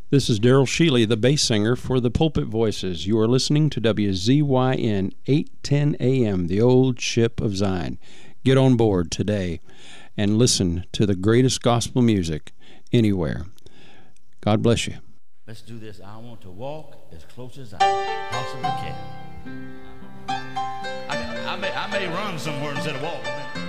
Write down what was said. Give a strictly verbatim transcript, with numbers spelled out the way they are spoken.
This is Daryl Shealy, the bass singer for the Pulpit Voices. You are listening to W Z Y N eight ten A M, the old ship of Zion. Get on board today and listen to the greatest gospel music anywhere. God bless you. Let's do this. I want to walk as close as I possibly can. I, I, may, I may run somewhere instead of walking.